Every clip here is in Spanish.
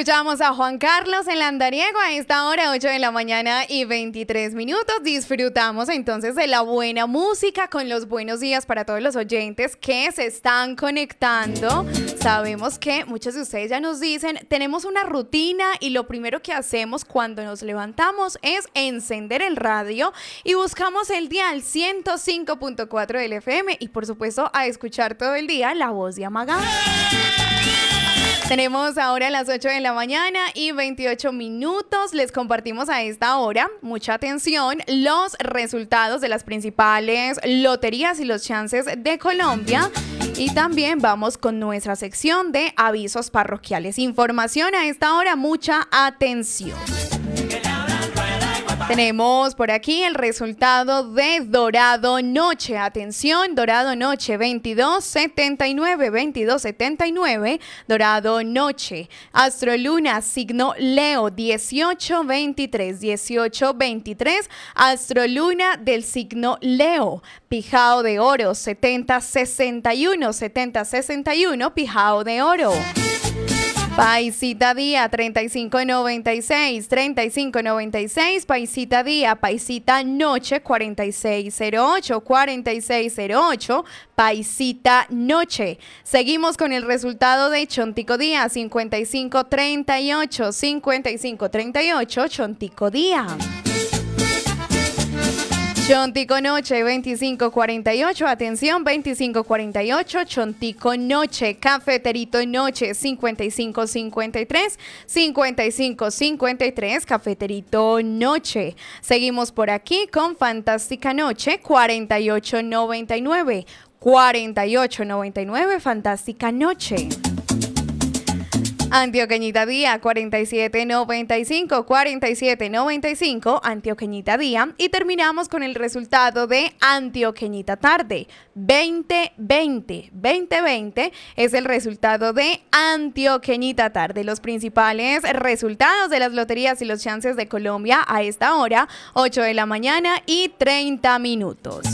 Escuchamos a Juan Carlos el Andariego a esta hora, 8 de la mañana y 23 minutos. Disfrutamos entonces de la buena música con los buenos días para todos los oyentes que se están conectando. Sabemos que muchos de ustedes ya nos dicen, tenemos una rutina y lo primero que hacemos cuando nos levantamos es encender el radio y buscamos el dial 105.4 del FM y por supuesto a escuchar todo el día la voz de Amagá. Tenemos ahora las 8 de la mañana y 28 minutos. Les compartimos a esta hora, mucha atención, los resultados de las principales loterías y los chances de Colombia. Y también vamos con nuestra sección de avisos parroquiales. Información a esta hora, mucha atención. Tenemos por aquí el resultado de Dorado Noche. Atención, Dorado Noche 2279, Dorado Noche. Astroluna, signo Leo 1823, Astroluna del signo Leo. Pijao de Oro 7061, Pijao de Oro. Paisita Día 3596, Paisita Día, Paisita Noche 4608, Paisita Noche. Seguimos con el resultado de Chontico Día 5538, Chontico Día. Chontico Noche 2548, atención 2548, Chontico Noche, Cafeterito Noche 5553, Cafeterito Noche. Seguimos por aquí con Fantástica Noche 4899, Fantástica Noche. Antioqueñita Día 4795, Antioqueñita Día. Y terminamos con el resultado de Antioqueñita Tarde 2020 es el resultado de Antioqueñita Tarde. Los principales resultados de las loterías y los chances de Colombia a esta hora, 8 de la mañana y 30 minutos.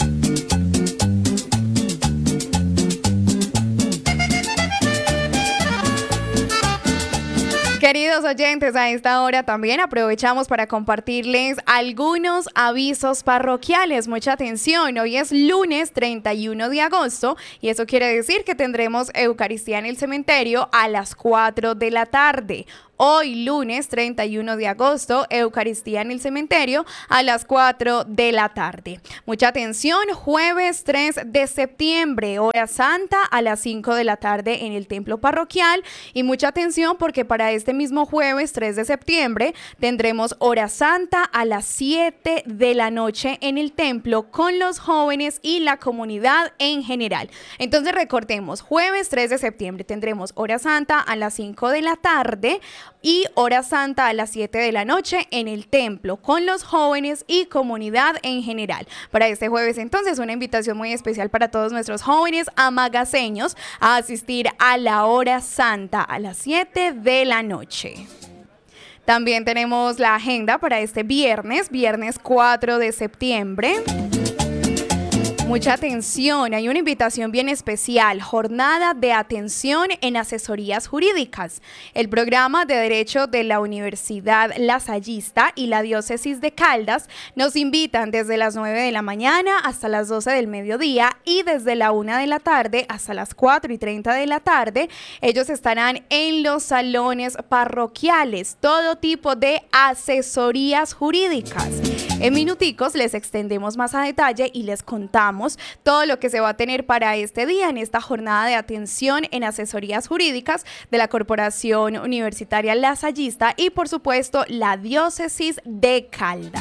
Queridos oyentes, a esta hora también aprovechamos para compartirles algunos avisos parroquiales. Mucha atención, hoy es lunes 31 de agosto y eso quiere decir que tendremos Eucaristía en el cementerio a las 4 de la tarde. Hoy, lunes 31 de agosto, Eucaristía en el cementerio a las 4 de la tarde. Mucha atención, jueves 3 de septiembre, hora santa a las 5 de la tarde en el templo parroquial. Y mucha atención porque para este mismo jueves 3 de septiembre tendremos hora santa a las 7 de la noche en el templo con los jóvenes y la comunidad en general. Entonces recordemos, jueves 3 de septiembre tendremos hora santa a las 5 de la tarde y hora santa a las 7 de la noche en el templo con los jóvenes y comunidad en general. Para este jueves entonces una invitación muy especial para todos nuestros jóvenes amagaseños a asistir a la hora santa a las 7 de la noche. También tenemos la agenda para este viernes 4 de septiembre. Mucha atención, hay una invitación bien especial, jornada de atención en asesorías jurídicas. El programa de Derecho de la Universidad Lasallista y la Diócesis de Caldas nos invitan desde las 9 de la mañana hasta las 12 del mediodía y desde la 1 de la tarde hasta las 4:30 de la tarde. Ellos estarán en los salones parroquiales, todo tipo de asesorías jurídicas. En minuticos les extendemos más a detalle y les contamos todo lo que se va a tener para este día en esta jornada de atención en asesorías jurídicas de la Corporación Universitaria Lasallista y por supuesto la Diócesis de Caldas.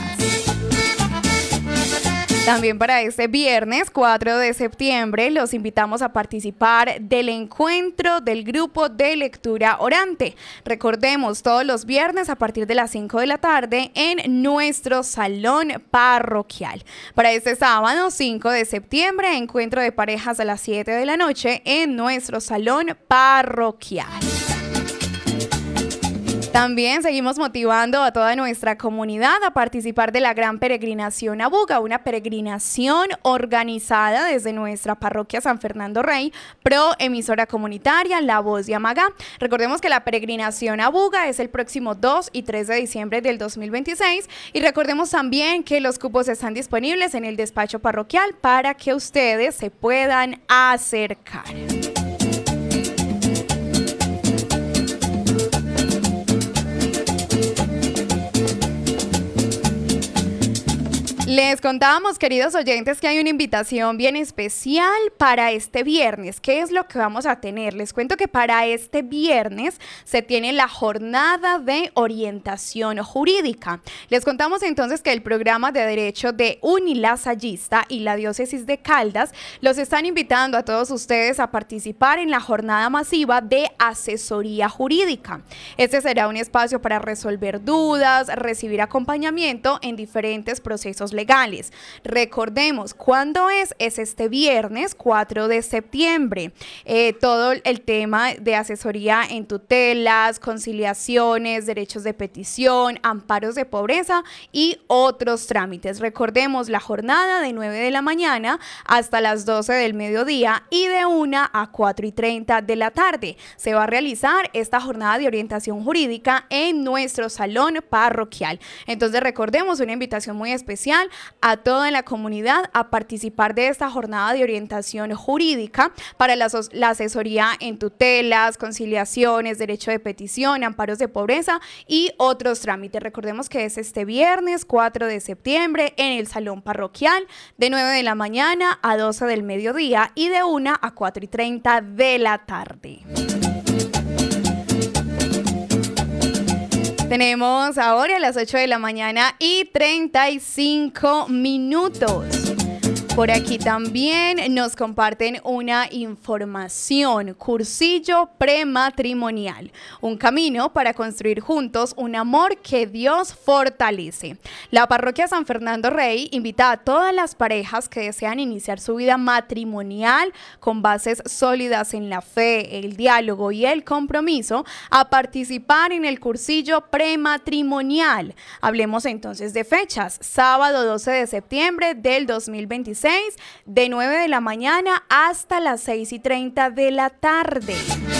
También para este viernes 4 de septiembre los invitamos a participar del encuentro del grupo de lectura orante. Recordemos, todos los viernes a partir de las 5 de la tarde en nuestro salón parroquial. Para este sábado 5 de septiembre, encuentro de parejas a las 7 de la noche en nuestro salón parroquial. También seguimos motivando a toda nuestra comunidad a participar de la gran peregrinación a Buga, una peregrinación organizada desde nuestra parroquia San Fernando Rey, pro emisora comunitaria La Voz de Amagá. Recordemos que la peregrinación a Buga es el próximo 2 y 3 de diciembre del 2026 y recordemos también que los cupos están disponibles en el despacho parroquial para que ustedes se puedan acercar. Les contábamos, queridos oyentes, que hay una invitación bien especial para este viernes. ¿Qué es lo que vamos a tener? Les cuento que para este viernes se tiene la jornada de orientación jurídica. Les contamos entonces que el programa de Derecho de Unilasallista y la Diócesis de Caldas los están invitando a todos ustedes a participar en la jornada masiva de asesoría jurídica. Este será un espacio para resolver dudas, recibir acompañamiento en diferentes procesos legales. Recordemos, ¿cuándo es? Es este viernes 4 de septiembre. Todo el tema de asesoría en tutelas, conciliaciones, derechos de petición, amparos de pobreza y otros trámites. Recordemos la jornada de 9 de la mañana hasta las 12 del mediodía y de 1 a 4:30 de la tarde. Se va a realizar esta jornada de orientación jurídica en nuestro salón parroquial. Entonces recordemos una invitación muy especial a toda la comunidad a participar de esta jornada de orientación jurídica para la asesoría en tutelas, conciliaciones, derecho de petición, amparos de pobreza y otros trámites. Recordemos que es este viernes 4 de septiembre en el salón parroquial de 9 de la mañana a 12 del mediodía y de 1 a 4:30 de la tarde. Tenemos ahora a las 8 de la mañana y 35 minutos. Por aquí también nos comparten una información, cursillo prematrimonial, un camino para construir juntos un amor que Dios fortalece. La parroquia San Fernando Rey invita a todas las parejas que desean iniciar su vida matrimonial con bases sólidas en la fe, el diálogo y el compromiso a participar en el cursillo prematrimonial. Hablemos entonces de fechas, sábado 12 de septiembre del 2026. De 9 de la mañana hasta las 6:30 de la tarde.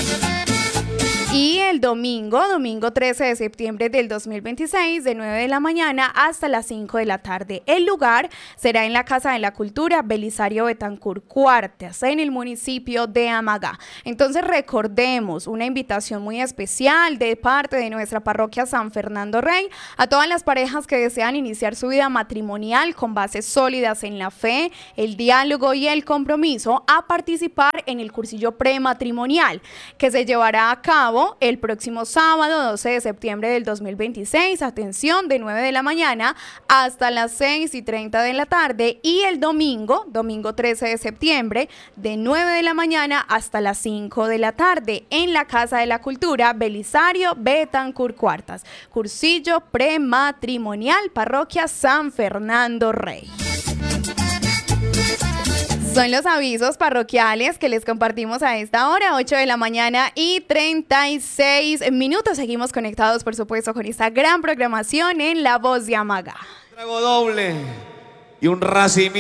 Y el domingo 13 de septiembre del 2026, de 9 de la mañana hasta las 5 de la tarde. El lugar será en la Casa de la Cultura Belisario Betancur Cuartas, en el municipio de Amagá. Entonces recordemos una invitación muy especial de parte de nuestra parroquia San Fernando Rey a todas las parejas que desean iniciar su vida matrimonial con bases sólidas en la fe, el diálogo y el compromiso a participar en el cursillo prematrimonial que se llevará a cabo el próximo sábado 12 de septiembre del 2026, atención, de 9 de la mañana hasta las 6:30 de la tarde y el domingo 13 de septiembre de 9 de la mañana hasta las 5 de la tarde en la Casa de la Cultura Belisario Betancur Cuartas, cursillo prematrimonial, parroquia San Fernando Rey. Son los avisos parroquiales que les compartimos a esta hora, 8 de la mañana y 36 minutos. Seguimos conectados, por supuesto, con esta gran programación en La Voz de Amagá. Trago doble y un racimiento.